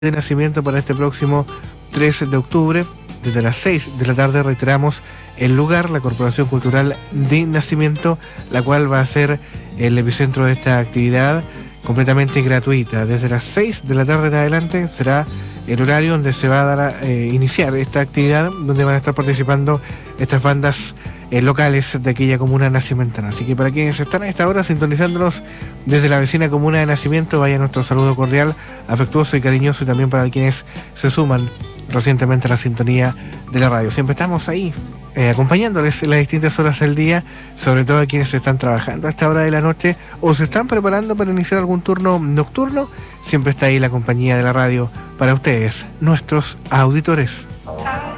de nacimiento para este próximo 13 de octubre. Desde las 6 de la tarde reiteramos el lugar, la Corporación Cultural de Nacimiento, la cual va a ser el epicentro de esta actividad completamente gratuita. Desde las 6 de la tarde en adelante será el horario donde se va a dar a iniciar esta actividad, donde van a estar participando estas bandas locales de aquella comuna nacimentana. Así que para quienes están a esta hora sintonizándonos desde la vecina comuna de Nacimiento, vaya nuestro saludo cordial, afectuoso y cariñoso, y también para quienes se suman recientemente a la sintonía de la radio. Siempre estamos ahí acompañándoles en las distintas horas del día, sobre todo a quienes están trabajando a esta hora de la noche o se están preparando para iniciar algún turno nocturno. Siempre está ahí la compañía de la radio para ustedes, nuestros auditores.